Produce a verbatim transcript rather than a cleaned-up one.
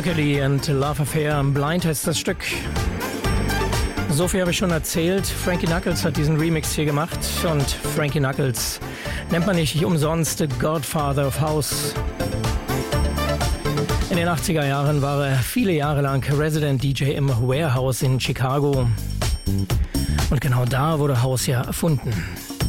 Mercury and Love Affair, Blind heißt das Stück. So viel habe ich schon erzählt. Frankie Knuckles hat diesen Remix hier gemacht und Frankie Knuckles nennt man nicht umsonst The Godfather of House. In den achtziger Jahren war er viele Jahre lang Resident D J im Warehouse in Chicago. Und genau da wurde House ja erfunden.